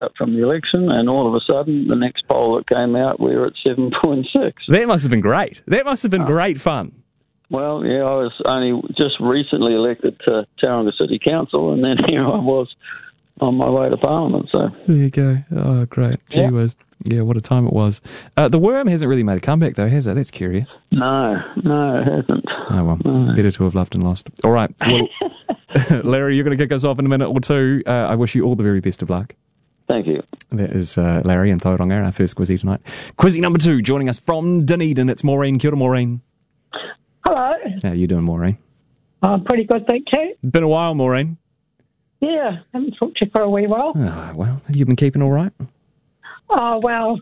up from the election, and all of a sudden, the next poll that came out, we were at 7.6. That must have been great. That must have been great fun. Well, yeah, I was only just recently elected to Tauranga City Council, and then here I was on my way to Parliament. So there you go. Oh, great. Gee whiz. Yeah, what a time it was. The worm hasn't really made a comeback, though, has it? That's curious. No, it hasn't. Oh, well, No. Better to have loved and lost. All right. Well, Larry, you're going to kick us off in a minute or two. I wish you all the very best of luck. Thank you. That is Larry and Tauranga, our first quizzy tonight. Quizzy number 2, joining us from Dunedin. It's Maureen. Kia ora, Maureen. Hello. How are you doing, Maureen? I'm pretty good, thank you. Been a while, Maureen. Yeah, haven't talked to you for a wee while. Oh, well, you've been keeping all right? Oh, well,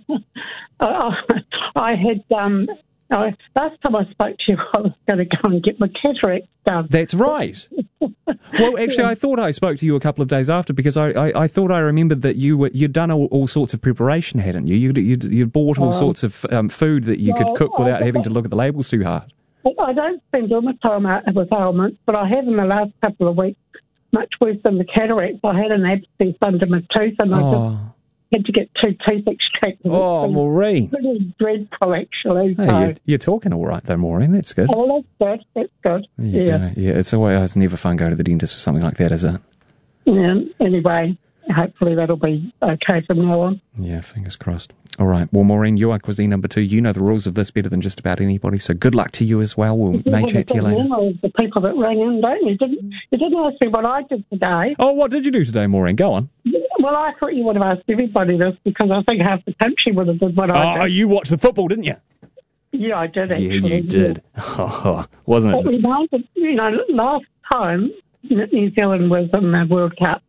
I had, last time I spoke to you, I was going to go and get my cataract done. That's right. Well, actually, I thought I spoke to you a couple of days after because I thought I remembered that you'd done all sorts of preparation, hadn't you? You'd bought all sorts of food that you could cook without having to look at the labels too hard. I don't spend all my time out with ailments, but I have in the last couple of weeks, much worse than the cataracts. I had an abscess under my tooth, and I just had to get 2 teeth extracted. Oh, Maureen. Pretty dreadful, actually. Hey, you're talking all right, though, Maureen. That's good. Oh, that's good. Yeah, it's never fun going to the dentist for something like that, is it? Yeah, anyway, hopefully that'll be okay from now on. Yeah, fingers crossed. All right. Well, Maureen, you are cuisine number 2. You know the rules of this better than just about anybody, so good luck to you as well. We'll may chat to you later. The people that rang in, don't you? You didn't ask me what I did today. Oh, what did you do today, Maureen? Go on. Well, I thought you would have asked everybody this because I think half the country would have did what I did. Oh, you watched the football, didn't you? Yeah, I did, actually. Yeah, you did. Oh, wasn't it? It reminded, last time New Zealand was in the World Cup,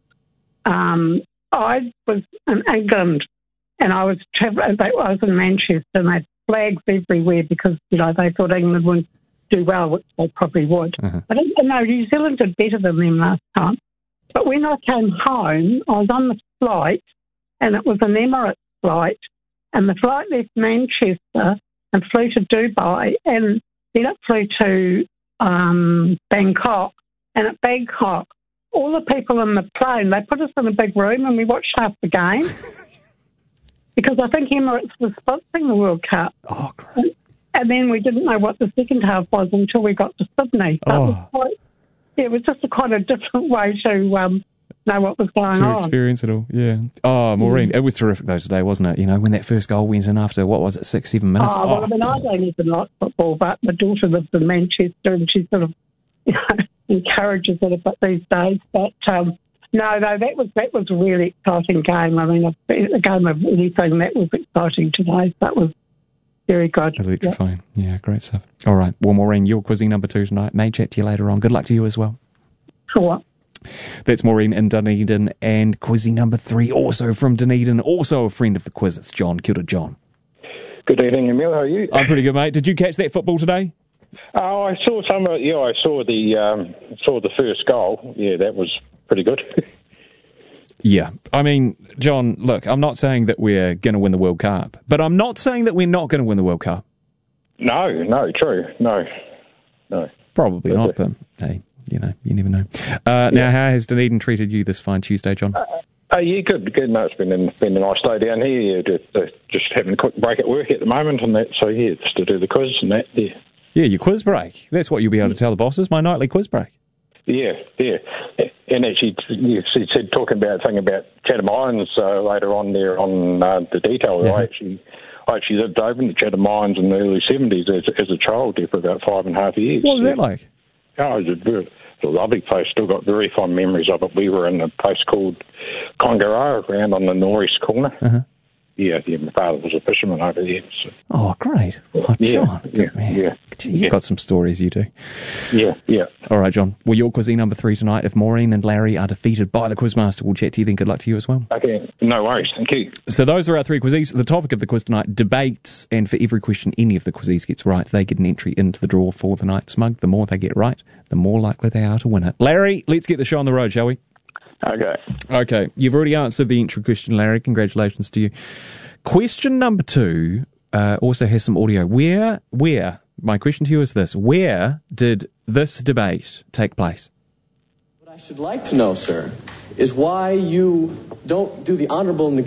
I was in England and I was traveling. I was in Manchester and they had flags everywhere because, they thought England wouldn't do well, which they probably would. Uh-huh. I don't know, New Zealand did better than them last time. But when I came home, I was on the flight, and it was an Emirates flight, and the flight left Manchester and flew to Dubai, and then it flew to Bangkok. And at Bangkok, all the people in the plane, they put us in a big room, and we watched half the game because I think Emirates was sponsoring the World Cup. Oh, great. And then we didn't know what the second half was until we got to Sydney. So it was just quite a different way to know what was going on. To experience it all, yeah. Oh, Maureen, it was terrific though today, wasn't it? When that first goal went in after, 6-7 minutes? I don't even like football, but my daughter lives in Manchester and she sort of encourages it a bit these days. But that was a really exciting game. I mean, a game of anything that was exciting today. That was very good. Electrifying. Yeah, great stuff. All right. Well, Maureen, you're quizzing number 2 tonight. May chat to you later on. Good luck to you as well. Sure. That's Maureen in Dunedin, and quizzing number 3, also from Dunedin, also a friend of the quiz. It's John. Kia ora, John. Good evening, Emil. How are you? I'm pretty good, mate. Did you catch that football today? Oh, I saw some of it. Yeah, I saw the first goal. Yeah, that was pretty good. Yeah. I mean, John, look, I'm not saying that we're going to win the World Cup, but I'm not saying that we're not going to win the World Cup. No, true. No. Probably not, but hey, you never know. Now, how has Dunedin treated you this fine Tuesday, John? Yeah, good. No, it's been a nice day down here. Just having a quick break at work at the moment, and that. So yeah, just to do the quiz and that. Yeah. Yeah, your quiz break. That's what you'll be able to tell the bosses. My nightly quiz break. Yeah. And actually, you said talking about Chatham Irons later on there on the detail. Yeah. I actually lived over in the Chatham Irons in the early 70s as a child there for about 5.5 years. What was that like? Oh, it was a lovely place. Still got very fond memories of it. We were in a place called Kongarara Ground on the Norris corner. Uh-huh. Yeah, my father was a fisherman over there. So. Oh, great. Oh, John. Yeah. You've got some stories, you do. Yeah. All right, John. Well, your quiz number 3 tonight. If Maureen and Larry are defeated by the Quizmaster, we'll chat to you then. Good luck to you as well. Okay, no worries. Thank you. So those are our 3 quizzies. The topic of the quiz tonight, debates, and for every question any of the quizzies gets right, they get an entry into the draw for the night's mug. The more they get right, the more likely they are to win it. Larry, let's get the show on the road, shall we? Okay. You've already answered the entry question, Larry. Congratulations to you. Question number 2 also has some audio. Where, my question to you is this, where did this debate take place? What I should like to know, sir, is why you don't do the honourable